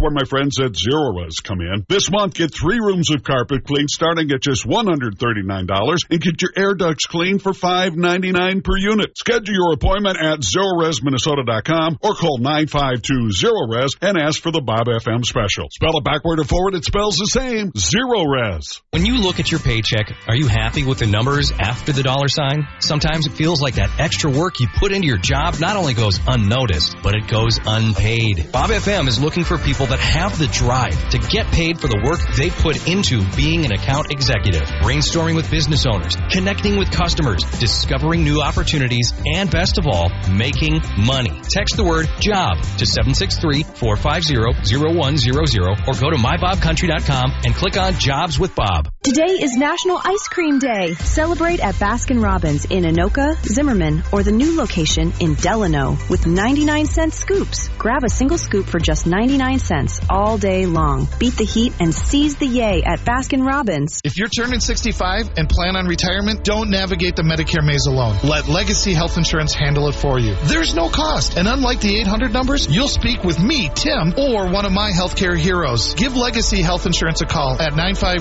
where my friends at Zero Res come in. This month, get 3 rooms of carpet cleaned starting at just $139 and get your air ducts cleaned for $5.99 per unit. Schedule your appointment at ZeroResMinnesota.com or call 952-ZERO-RES and ask for the Bob FM special. Spell it backward or forward, it spells the same. Zero Res. When you look at your paycheck, are you happy with the numbers after the dollar sign? Sometimes it feels like that extra work you put into your job not only goes unnoticed, but it goes unpaid. Bob FM is looking for people that have the drive to get paid for the work they put into being an account executive, brainstorming with business owners, connecting with customers, discovering new opportunities, and best of all, making money. Text the word JOB to 763-450-0100 or go to mybobcountry.com and click on Jobs with Bob. Today is National Ice Cream Day. Celebrate at Baskin-Robbins in Anoka, Zimmerman, or the new location in Delano with 99-cent scoops. Grab a single scoop for just 99 cents all day long. Beat the heat and seize the yay at Baskin-Robbins. If you're turning 65 and plan on retirement, don't navigate the Medicare maze alone. Let Legacy Health Insurance handle it for you. There's no cost, and unlike the 800 numbers, you'll speak with me, Tim, or one of my healthcare heroes. Give Legacy Health Insurance a call at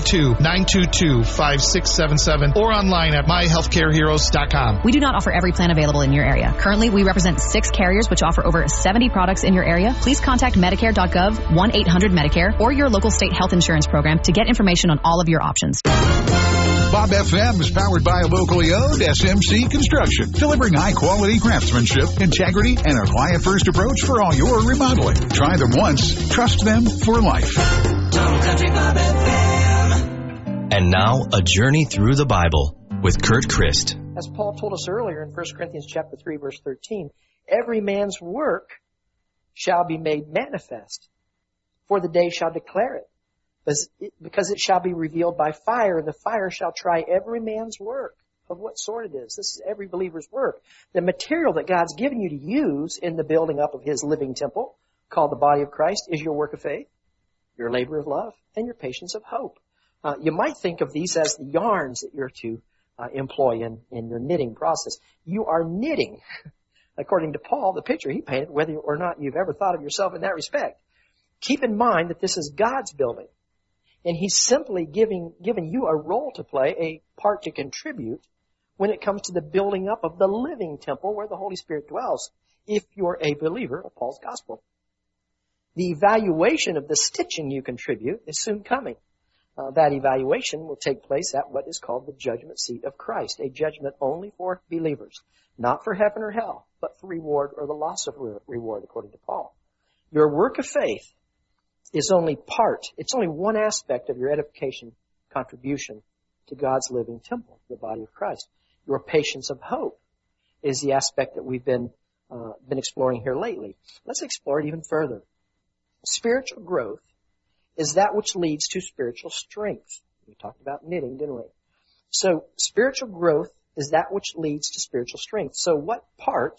952-922-5677 or online at myhealthcareheroes.com. We do not offer every plan available in your area. Currently, we represent 6 carriers which offer over 70 products in your area. Please contact Medicare.gov, 1-800-MEDICARE, or your local state health insurance program to get information on all of your options. Bob FM is powered by a locally owned SMC Construction, delivering high-quality craftsmanship, integrity, and a client-first approach for all your remodeling. Try them once, trust them for life. And now, a journey through the Bible with Kurt Christ. As Paul told us earlier in 1 Corinthians chapter 3, verse 13, every man's work shall be made manifest, for the day shall declare it, because it shall be revealed by fire, and the fire shall try every man's work, of what sort it is. This is every believer's work. The material that God's given you to use in the building up of His living temple, called the body of Christ, is your work of faith, your labor of love, and your patience of hope. You might think of these as the yarns that you're to employ in your knitting process. You are knitting, according to Paul, the picture he painted, whether or not you've ever thought of yourself in that respect. Keep in mind that this is God's building, and He's simply giving you a role to play, a part to contribute when it comes to the building up of the living temple where the Holy Spirit dwells, if you're a believer of Paul's gospel. The evaluation of the stitching you contribute is soon coming. That evaluation will take place at what is called the judgment seat of Christ, a judgment only for believers, not for heaven or hell, but for reward or the loss of reward, according to Paul. Your work of faith is only it's only one aspect of your edification contribution to God's living temple, the body of Christ. Your patience of hope is the aspect that we've been exploring here lately. Let's explore it even further. Spiritual growth is that which leads to spiritual strength. We talked about knitting, didn't we? So spiritual growth is that which leads to spiritual strength. So what part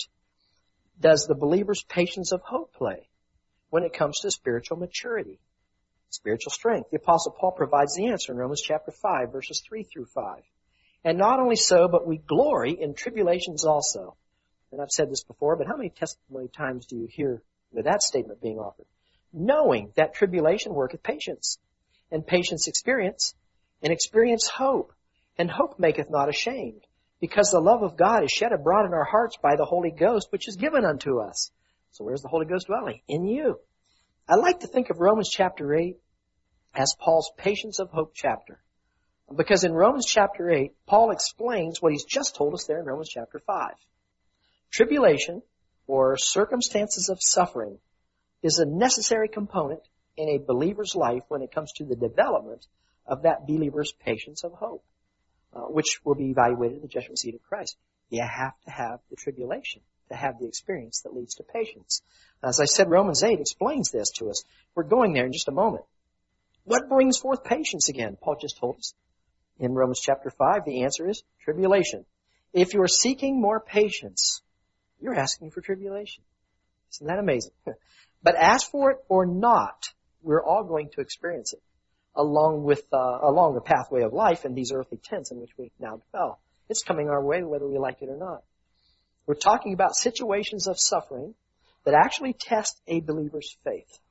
does the believer's patience of hope play when it comes to spiritual maturity, spiritual strength? The Apostle Paul provides the answer in Romans chapter 5, verses 3 through 5. And not only so, but we glory in tribulations also. And I've said this before, but how many testimony times do you hear that statement being offered? Knowing that tribulation worketh patience, and patience experience, and experience hope, and hope maketh not ashamed, because the love of God is shed abroad in our hearts by the Holy Ghost, which is given unto us. So where's the Holy Ghost dwelling? In you. I like to think of Romans chapter 8 as Paul's patience of hope chapter, because in Romans chapter 8, Paul explains what he's just told us there in Romans chapter 5. Tribulation, or circumstances of suffering, is a necessary component in a believer's life when it comes to the development of that believer's patience of hope, which will be evaluated in the judgment seat of Christ. You have to have the tribulation to have the experience that leads to patience. As I said, Romans 8 explains this to us. We're going there in just a moment. What brings forth patience again? Paul just told us in Romans chapter 5, the answer is tribulation. If you're seeking more patience, you're asking for tribulation. Isn't that amazing? But ask for it or not, we're all going to experience it along the pathway of life in these earthly tents in which we now dwell. It's coming our way whether we like it or not. We're talking about situations of suffering that actually test a believer's faith.